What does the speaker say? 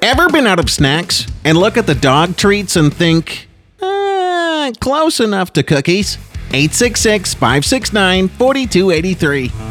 Ever been out of snacks and look at the dog treats and think, close enough to cookies? 866-569-4283.